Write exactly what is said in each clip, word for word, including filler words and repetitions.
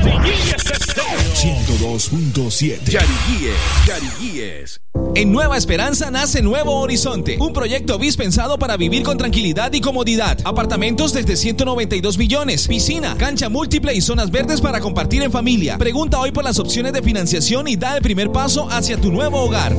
ciento dos punto siete. Yariguíes, Yariguíes. En Nueva Esperanza nace Nuevo Horizonte, un proyecto B I S pensado para vivir con tranquilidad y comodidad. Apartamentos desde ciento noventa y dos millones, piscina, cancha múltiple y zonas verdes para compartir en familia. Pregunta hoy por las opciones de financiación y da el primer paso hacia tu nuevo hogar.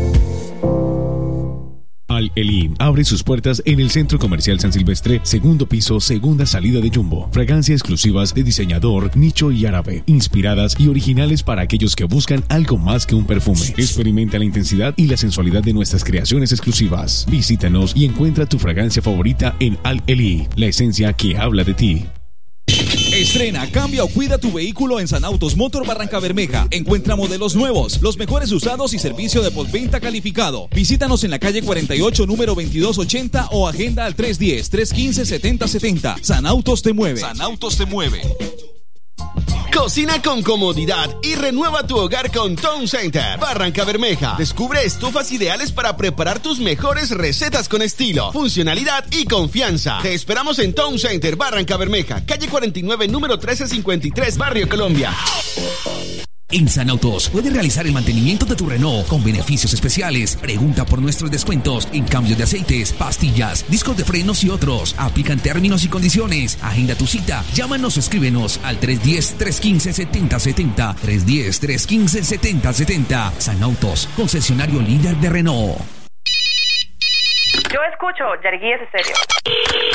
Al-Eli abre sus puertas en el Centro Comercial San Silvestre, segundo piso, segunda salida de Jumbo. Fragancias exclusivas de diseñador, nicho y árabe, inspiradas y originales para aquellos que buscan algo más que un perfume. Experimenta la intensidad y la sensualidad de nuestras creaciones exclusivas. Visítanos y encuentra tu fragancia favorita en Al-Eli, la esencia que habla de ti. Estrena, cambia o cuida tu vehículo en San Autos Motor Barranca Bermeja. Encuentra modelos nuevos, los mejores usados y servicio de postventa calificado. Visítanos en la calle cuarenta y ocho, número veintidós ochenta o agenda al tres uno cero, tres uno cinco, siete cero siete cero. San Autos te mueve. San Autos te mueve. Cocina con comodidad y renueva tu hogar con Town Center Barranca Bermeja. Descubre estufas ideales para preparar tus mejores recetas con estilo, funcionalidad y confianza. Te esperamos en Town Center Barranca Bermeja, calle cuarenta y nueve, número trece cincuenta y tres, Barrio Colombia. En San Autos puedes realizar el mantenimiento de tu Renault con beneficios especiales. Pregunta por nuestros descuentos en cambios de aceites, pastillas, discos de frenos y otros. Aplican términos y condiciones. Agenda tu cita. Llámanos o escríbenos al tres uno cero, tres uno cinco, siete cero siete cero. tres uno cero, tres uno cinco, siete cero siete cero. San Autos, concesionario líder de Renault. Yo escucho Yariguíes Estéreo.